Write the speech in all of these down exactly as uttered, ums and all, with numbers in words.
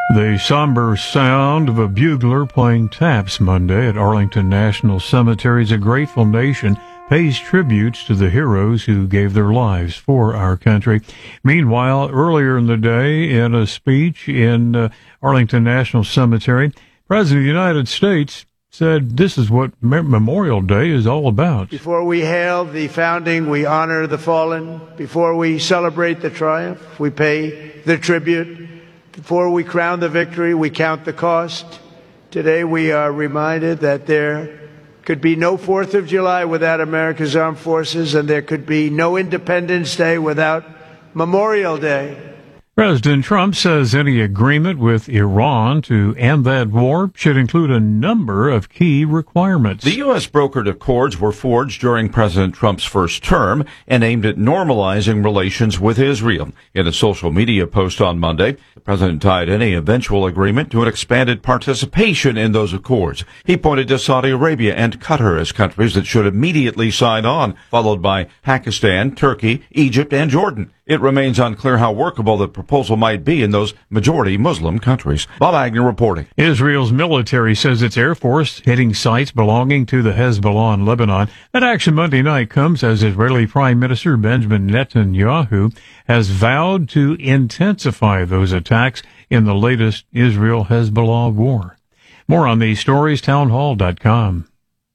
The somber sound of a bugler playing taps Monday at Arlington National Cemetery as a grateful nation pays tributes to the heroes who gave their lives for our country. Meanwhile, earlier in the day, in a speech in uh, Arlington National Cemetery, President of the United States said this is what Memorial Day is all about. Before we hail the founding, we honor the fallen. Before we celebrate the triumph, we pay the tribute. Before we crown the victory, we count the cost. Today we are reminded that there could be no fourth of July without America's armed forces, and there could be no Independence Day without Memorial Day. President Trump says any agreement with Iran to end that war should include a number of key requirements. The U S brokered accords were forged during President Trump's first term and aimed at normalizing relations with Israel. In a social media post on Monday, the president tied any eventual agreement to an expanded participation in those accords. He pointed to Saudi Arabia and Qatar as countries that should immediately sign on, followed by Pakistan, Turkey, Egypt, and Jordan. It remains unclear how workable the proposal might be in those majority Muslim countries. Bob Agnew reporting. Israel's military says its air force hitting sites belonging to the Hezbollah in Lebanon. That action Monday night comes as Israeli Prime Minister Benjamin Netanyahu has vowed to intensify those attacks in the latest Israel-Hezbollah war. More on these stories, townhall dot com.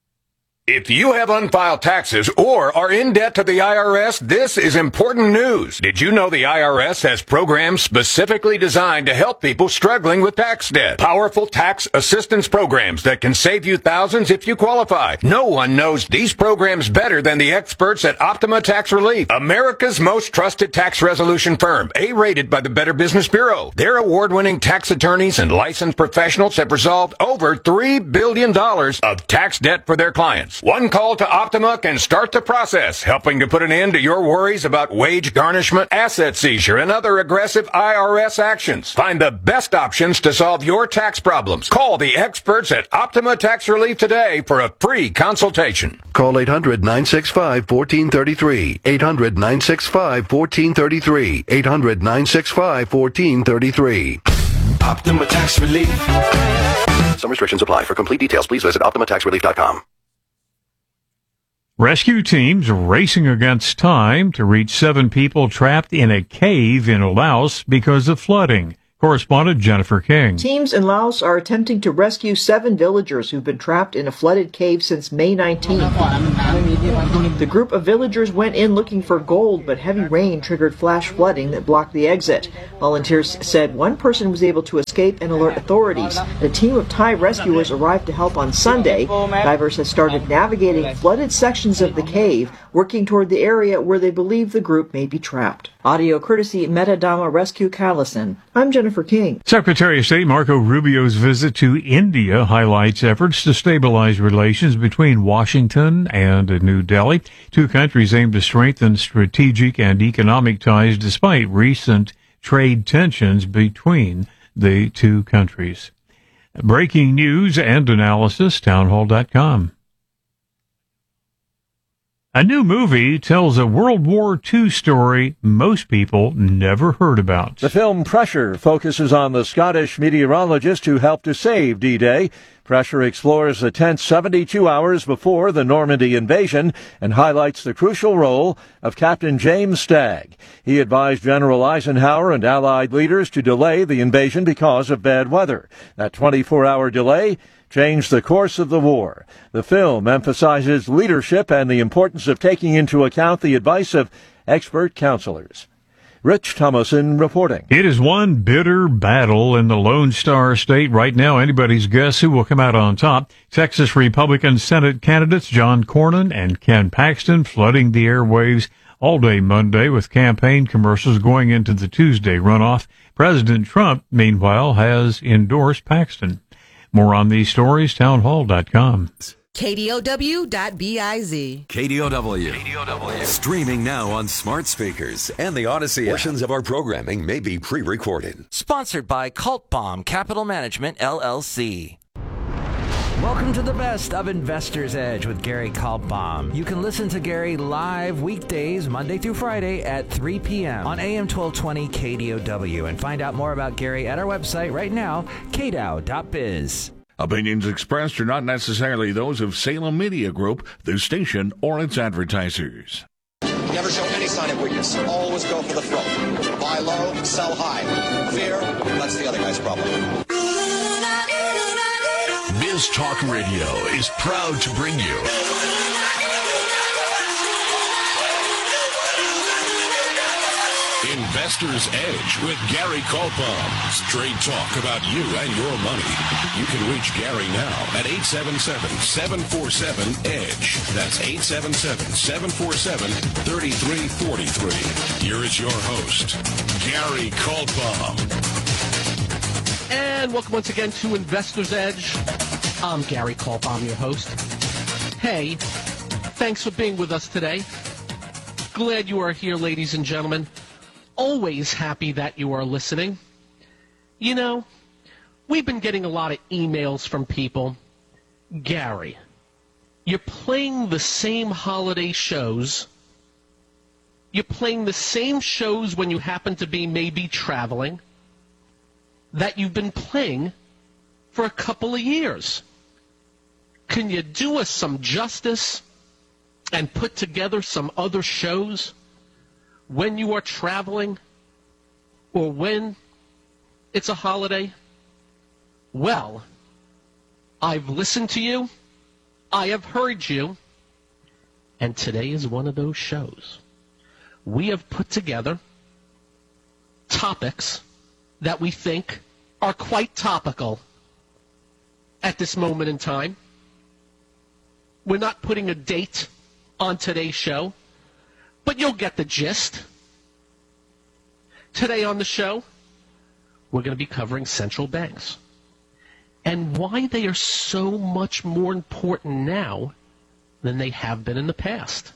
If you have unfiled taxes or are in debt to the I R S, this is important news. Did you know the I R S has programs specifically designed to help people struggling with tax debt? Powerful tax assistance programs that can save you thousands if you qualify. No one knows these programs better than the experts at Optima Tax Relief, America's most trusted tax resolution firm, A-rated by the Better Business Bureau. Their award-winning tax attorneys and licensed professionals have resolved over three billion dollars of tax debt for their clients. One call to Optima can start the process, helping to put an end to your worries about wage garnishment, asset seizure, and other aggressive I R S actions. Find the best options to solve your tax problems. Call the experts at Optima Tax Relief today for a free consultation. Call eight hundred, nine six five, one four three three. eight hundred, nine six five, one four three three. eight hundred, nine six five, one four three three. Optima Tax Relief. Some restrictions apply. For complete details, please visit optima tax relief dot com. Rescue teams racing against time to reach seven people trapped in a cave in Laos because of flooding. Correspondent Jennifer King. Teams in Laos are attempting to rescue seven villagers who've been trapped in a flooded cave since May nineteenth. The group of villagers went in looking for gold, but heavy rain triggered flash flooding that blocked the exit. Volunteers said one person was able to escape and alert authorities. The team of Thai rescuers arrived to help on Sunday. Divers have started navigating flooded sections of the cave, working toward the area where they believe the group may be trapped. Audio courtesy Metadama Rescue Callison. I'm Jennifer King. Secretary of State Marco Rubio's visit to India highlights efforts to stabilize relations between Washington and New Delhi. Two countries aim to strengthen strategic and economic ties despite recent trade tensions between the two countries. Breaking news and analysis, townhall dot com. A new movie tells a World War Two story most people never heard about. The film Pressure focuses on the Scottish meteorologist who helped to save D-Day. Pressure explores the tense seventy-two hours before the Normandy invasion and highlights the crucial role of Captain James Stagg. He advised General Eisenhower and Allied leaders to delay the invasion because of bad weather. That twenty-four hour delay changed the course of the war. The film emphasizes leadership and the importance of taking into account the advice of expert counselors. Rich Thomason reporting. It is one bitter battle in the Lone Star State. Right now, anybody's guess who will come out on top. Texas Republican Senate candidates John Cornyn and Ken Paxton flooding the airwaves all day Monday with campaign commercials going into the Tuesday runoff. President Trump, meanwhile, has endorsed Paxton. More on these stories, townhall dot com. K D O W dot biz. K D O W. K D O W. Streaming now on smart speakers and the Odyssey app. Portions of our programming may be pre-recorded. Sponsored by Cult Bomb Capital Management, L L C. Welcome to the best of Investor's Edge with Gary Kaltbaum. You can listen to Gary live weekdays, Monday through Friday at three p.m. on A M twelve twenty K D O W. And find out more about Gary at our website right now, k d o w dot biz. Opinions expressed are not necessarily those of Salem Media Group, the station, or its advertisers. Never show any sign of weakness. Always go for the throat. Buy low, sell high. Fear, that's the other guy's problem. Biz Talk Radio is proud to bring you Investor's Edge with Gary Kaltbaum. Straight talk about you and your money. You can reach Gary now at eight seven seven, seven four seven, EDGE. That's eight seven seven, seven four seven, three three four three. Here is your host, Gary Kaltbaum. And welcome once again to Investor's Edge. I'm Gary Kaltbaum, your host. Hey, thanks for being with us today. Glad you are here, ladies and gentlemen. Always happy that you are listening. You know, we've been getting a lot of emails from people. Gary, you're playing the same holiday shows. You're playing the same shows when you happen to be maybe traveling that you've been playing for a couple of years. Can you do us some justice and put together some other shows when you are traveling or when it's a holiday? Well, I've listened to you, I have heard you, and today is one of those shows. We have put together topics that we think are quite topical at this moment in time. We're not putting a date on today's show, but you'll get the gist. Today on the show, we're going to be covering central banks and why they are so much more important now than they have been in the past.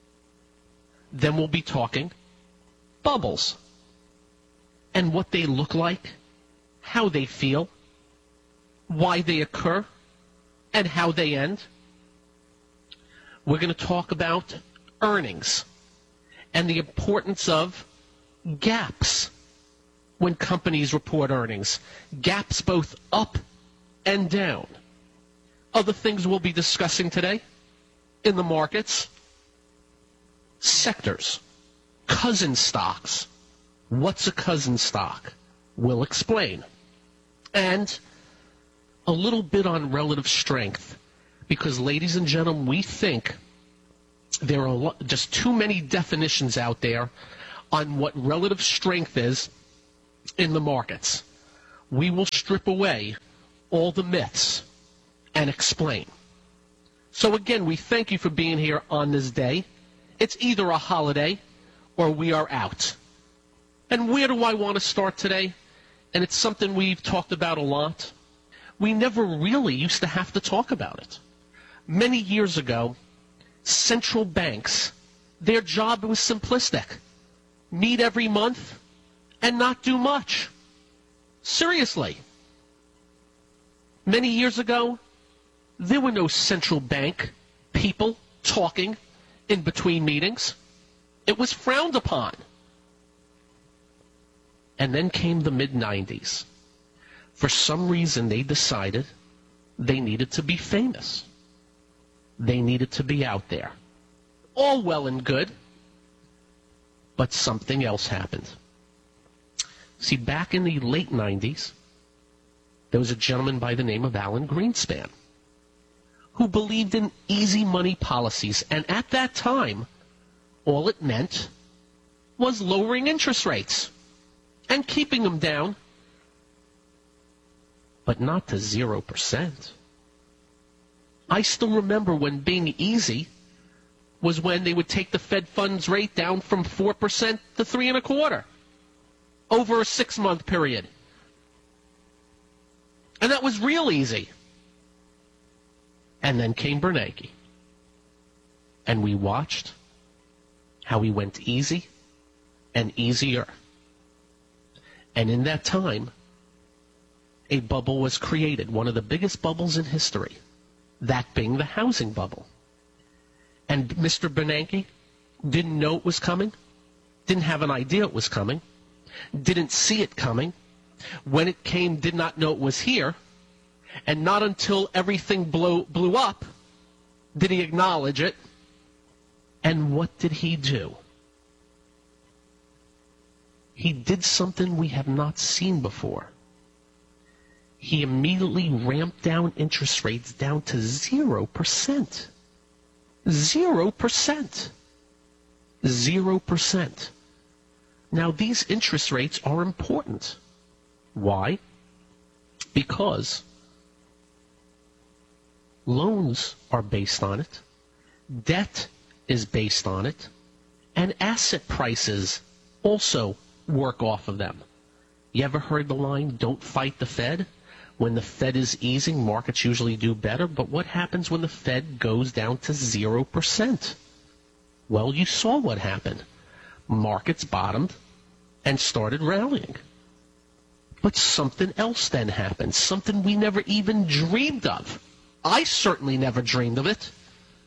Then we'll be talking bubbles and what they look like, how they feel, why they occur, and how they end. We're going to talk about earnings and the importance of gaps when companies report earnings. Gaps both up and down. Other things we'll be discussing today in the markets. Sectors. Cousin stocks. What's a cousin stock? We'll explain. And a little bit on relative strength. Because, ladies and gentlemen, we think there are a lot, just too many definitions out there on what relative strength is in the markets. We will strip away all the myths and explain. So again, we thank you for being here on this day. It's either a holiday or we are out. And where do I want to start today? And it's something we've talked about a lot. We never really used to have to talk about it. Many years ago, central banks, their job was simplistic. Meet every month and not do much. Seriously. Many years ago, there were no central bank people talking in between meetings. It was frowned upon. And then came the mid nineties. For some reason, they decided they needed to be famous. They needed to be out there. All well and good, but something else happened. See, back in the late nineties, there was a gentleman by the name of Alan Greenspan who believed in easy money policies, and at that time, all it meant was lowering interest rates and keeping them down, but not to zero percent. I still remember when being easy was when they would take the Fed funds rate down from four percent to three and a quarter over a six-month period. And that was real easy. And then came Bernanke. And we watched how he went easy and easier. And in that time, a bubble was created, one of the biggest bubbles in history. that being the housing bubble. And Mister Bernanke didn't know it was coming, didn't have an idea it was coming, didn't see it coming. When it came, did not know it was here. And not until everything blew, blew up did he acknowledge it. And what did he do? He did something we have not seen before. He immediately ramped down interest rates down to zero percent. Zero percent. Zero percent. Now, these interest rates are important. Why? Because loans are based on it, debt is based on it, and asset prices also work off of them. You ever heard the line, don't fight the Fed? When the Fed is easing, markets usually do better, but what happens when the Fed goes down to zero percent? Well, you saw what happened. Markets bottomed and started rallying. But something else then happened, something we never even dreamed of. I certainly never dreamed of it.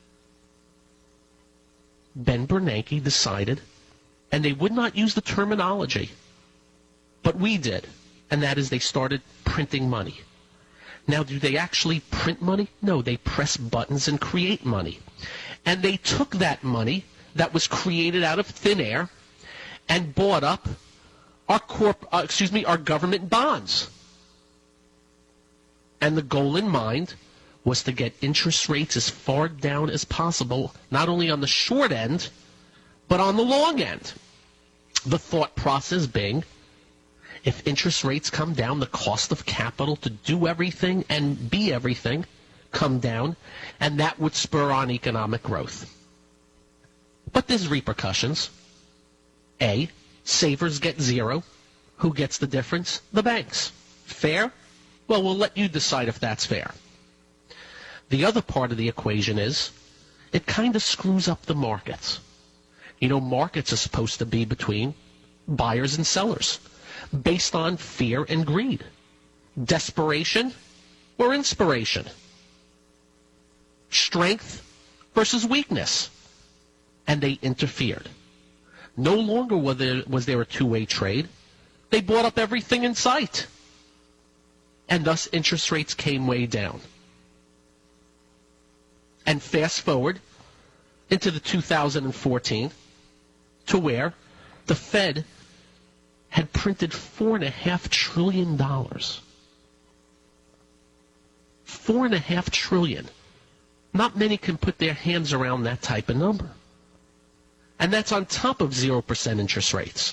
Ben Bernanke decided, and they would not use the terminology, but we did, and that is they started printing money. Now, do they actually print money? No, they press buttons and create money. And they took that money that was created out of thin air and bought up our corp, uh, excuse me, our government bonds. And the goal in mind was to get interest rates as far down as possible, not only on the short end, but on the long end. The thought process being, if interest rates come down, the cost of capital to do everything and be everything come down, and that would spur on economic growth. But there's repercussions. A, savers get zero. Who gets the difference? The banks. Fair? Well, we'll let you decide if that's fair. The other part of the equation is it kind of screws up the markets. You know, markets are supposed to be between buyers and sellers based on fear and greed, desperation or inspiration, strength versus weakness. And they interfered. No longer was there, was there a two-way trade. They bought up everything in sight. And thus interest rates came way down. And fast forward into the two thousand fourteen to where the Fed had printed four and a half trillion dollars. Four and a half trillion. Not many can put their hands around that type of number. And that's on top of zero percent interest rates.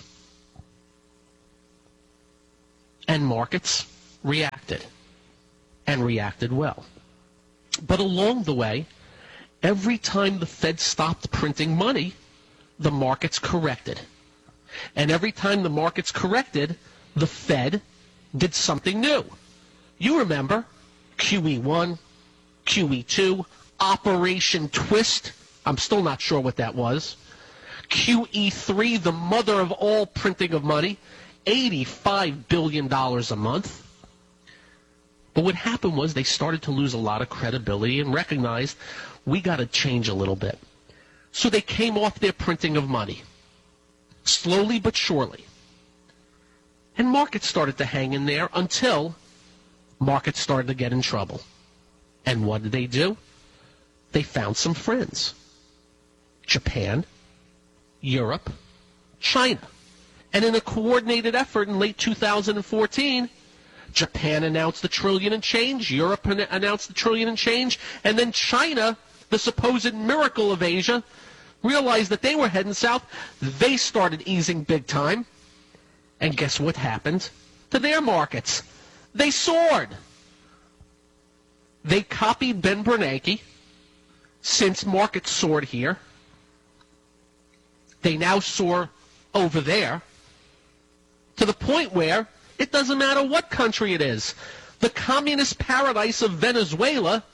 And markets reacted. And reacted well. But along the way, every time the Fed stopped printing money, the markets corrected. And every time the markets corrected, the Fed did something new. You remember Q E one, Q E two, Operation Twist. I'm still not sure what that was. Q E three, the mother of all printing of money, eighty-five billion dollars a month. But what happened was they started to lose a lot of credibility and recognized we got to change a little bit. So they came off their printing of money, slowly but surely. And markets started to hang in there until markets started to get in trouble. And what did they do? They found some friends. Japan, Europe, China. And in a coordinated effort in late two thousand fourteen, Japan announced the trillion and change, Europe announced the trillion and change, and then China, the supposed miracle of Asia, realized that they were heading south. They started easing big time. And guess what happened to their markets? They soared. They copied Ben Bernanke. Since markets soared here, they now soar over there to the point where it doesn't matter what country it is. The communist paradise of Venezuela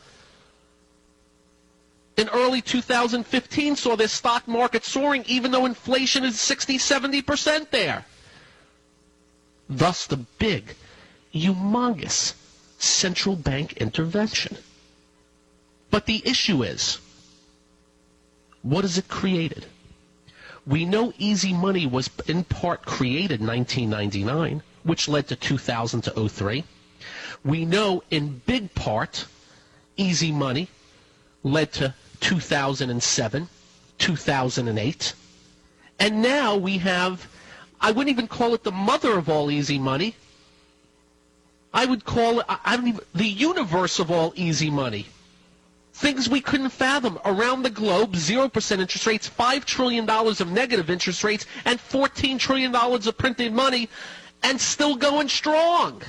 in early two thousand fifteen saw their stock market soaring even though inflation is sixty, seventy percent there. Thus the big, humongous central bank intervention. But the issue is, what has it created? We know easy money was in part created in nineteen ninety-nine, which led to two thousand to oh three. We know in big part easy money led to two thousand seven, two thousand eight. And now we have, I wouldn't even call it the mother of all easy money. I would call it, I don't even, the universe of all easy money. Things we couldn't fathom. Around the globe, zero percent interest rates, five trillion dollars of negative interest rates, and fourteen trillion dollars of printed money, and still going strong.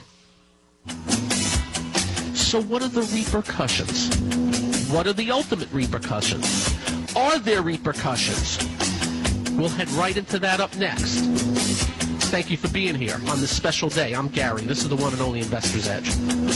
So what are the repercussions? What are the ultimate repercussions? Are there repercussions? We'll head right into that up next. Thank you for being here on this special day. I'm Gary. This is the one and only Investor's Edge.